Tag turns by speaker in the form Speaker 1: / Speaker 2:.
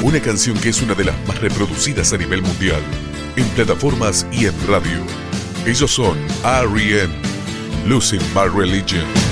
Speaker 1: Una canción que es una de las más reproducidas a nivel mundial, en plataformas y en radio. Ellos son R.E.M., Losing My Religion.